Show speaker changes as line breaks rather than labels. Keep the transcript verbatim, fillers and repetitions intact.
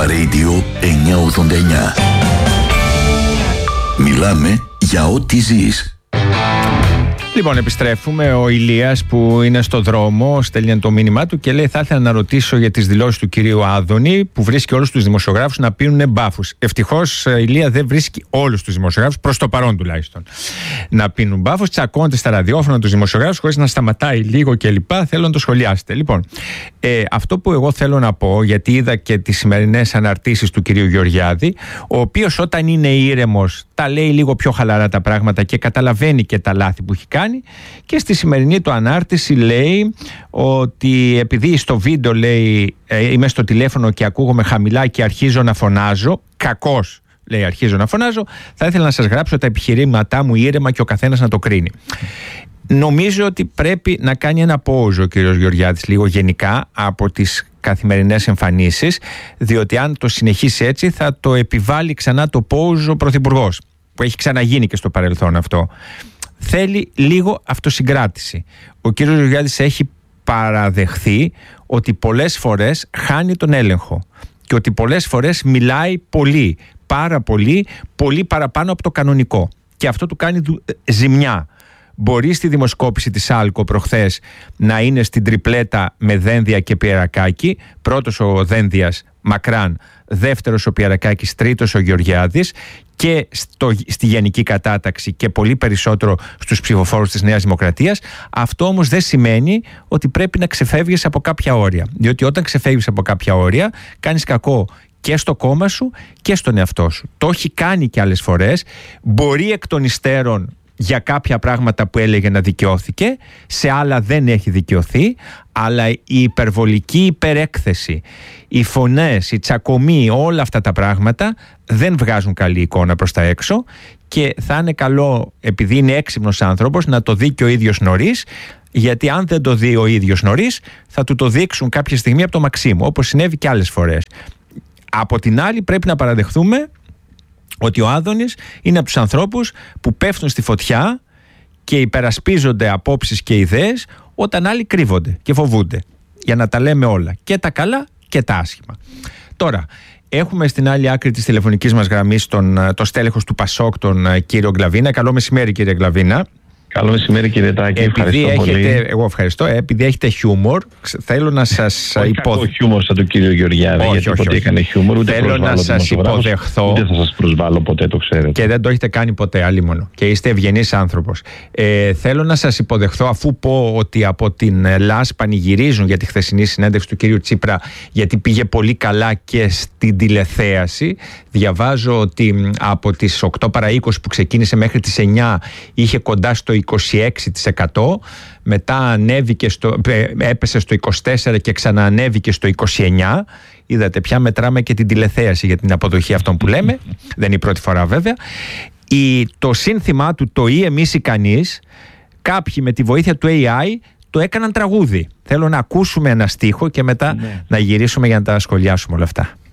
Radio εννιακόσια ογδόντα εννιά. Μιλάμε για ό,τι ζεις.
Λοιπόν, επιστρέφουμε. Ο Ηλίας που είναι στο δρόμο στέλνει το μήνυμά του και λέει: θα ήθελα να ρωτήσω για τις δηλώσεις του κυρίου Άδωνη που βρίσκει όλους τους δημοσιογράφους να πίνουν μπάφους. Ευτυχώς, Ηλία, δεν βρίσκει όλους τους δημοσιογράφους, προς το παρόν τουλάχιστον, να πίνουν μπάφους. Τσακώνεται στα ραδιόφωνα τους δημοσιογράφους χωρίς να σταματάει λίγο κλπ. Θέλω να το σχολιάσετε. Λοιπόν, ε, αυτό που εγώ θέλω να πω, γιατί είδα και τις σημερινές αναρτήσεις του κυρίου Γεωργιάδη, ο οποίος όταν είναι ήρεμος τα λέει λίγο πιο χαλαρά τα πράγματα και καταλαβαίνει και τα λάθη που έχει κάνει. Και στη σημερινή του ανάρτηση λέει ότι επειδή στο βίντεο λέει ε, είμαι στο τηλέφωνο και ακούγομαι χαμηλά και αρχίζω να φωνάζω, κακώς λέει αρχίζω να φωνάζω, θα ήθελα να σας γράψω τα επιχειρήματά μου ήρεμα και ο καθένας να το κρίνει. Νομίζω ότι πρέπει να κάνει ένα pause ο κύριος Γεωργιάδης λίγο γενικά από τις καθημερινές εμφανίσεις, διότι αν το συνεχίσει έτσι θα το επιβάλλει ξανά το pause ο Πρωθυπουργός, που έχει ξαναγίνει και στο παρελθόν αυτό. Θέλει λίγο αυτοσυγκράτηση. Ο κύριος Γεωργιάδης έχει παραδεχθεί ότι πολλές φορές χάνει τον έλεγχο και ότι πολλές φορές μιλάει πολύ, πάρα πολύ, πολύ παραπάνω από το κανονικό. Και αυτό του κάνει ζημιά. Μπορεί στη δημοσκόπηση της Άλκο προχθές να είναι στην τριπλέτα με Δένδια και Πιερακάκη. Πρώτος ο Δένδιας μακράν, δεύτερος ο Πιερακάκης, τρίτος ο Γεωργιάδης, και στο, στη γενική κατάταξη και πολύ περισσότερο στους ψηφοφόρους της Νέας Δημοκρατίας. Αυτό όμως δεν σημαίνει ότι πρέπει να ξεφεύγεις από κάποια όρια, διότι όταν ξεφεύγεις από κάποια όρια κάνεις κακό και στο κόμμα σου και στον εαυτό σου. Το έχει κάνει και άλλες φορές. Μπορεί εκ των υστέρων για κάποια πράγματα που έλεγε να δικαιώθηκε, σε άλλα δεν έχει δικαιωθεί, αλλά η υπερβολική υπερέκθεση, οι φωνές, οι τσακωμοί, όλα αυτά τα πράγματα δεν βγάζουν καλή εικόνα προς τα έξω και θα είναι καλό, επειδή είναι έξυπνος άνθρωπος, να το δει και ο ίδιος νωρίς, γιατί αν δεν το δει ο ίδιος νωρίς θα του το δείξουν κάποια στιγμή από το Μαξίμου, όπως συνέβη και άλλες φορές. Από την άλλη πρέπει να παραδεχθούμε ότι ο Άδωνης είναι από τους ανθρώπους που πέφτουν στη φωτιά και υπερασπίζονται απόψεις και ιδέες όταν άλλοι κρύβονται και φοβούνται, για να τα λέμε όλα, και τα καλά και τα άσχημα. Τώρα, έχουμε στην άλλη άκρη της τηλεφωνικής μας γραμμής τον, το στέλεχος του Πασόκ, τον κύριο Γκλαβίνα. Καλό μεσημέρι, κύριε Γκλαβίνα.
Καλό μεσημέρι, κύριε Τάκη.
Επειδή
ευχαριστώ
έχετε,
πολύ.
Εγώ ευχαριστώ. Επειδή έχετε χιούμορ, θέλω να σας
υποδεχθώ. Όχι χιούμορ σαν τον κύριο Γεωργιάδη,
όχι,
γιατί
όχι,
ποτέ
όχι.
έκανε χιούμορ. Ούτε
θέλω να σας υποδεχθώ.
Ούτε θα σας προσβάλλω ποτέ, το ξέρετε.
Και δεν το έχετε κάνει ποτέ, αλίμονο. Και είστε ευγενής άνθρωπος. Ε, θέλω να σας υποδεχθώ, αφού πω ότι από την ΛΑΣ πανηγυρίζουν για τη χθεσινή συνέντευξη του κύριου Τσίπρα, γιατί πήγε πολύ καλά και στην τηλεθέαση. Διαβάζω ότι από τις οκτώ παρά είκοσι που ξεκίνησε μέχρι τις εννιά είχε κοντά στο είκοσι έξι τοις εκατό. Μετά ανέβηκε στο, έπεσε στο είκοσι τέσσερα και ξαναανέβηκε στο είκοσι εννιά. Είδατε, πια μετράμε και την τηλεθέαση για την αποδοχή αυτών που λέμε. Δεν είναι η πρώτη φορά βέβαια. Η, το σύνθημά του, το ή εμείς ή κανείς, κάποιοι με τη βοήθεια του έι άι το έκαναν τραγούδι. Θέλω να ακούσουμε ένα στίχο και μετά ναι. να γυρίσουμε για να τα σχολιάσουμε όλα αυτά.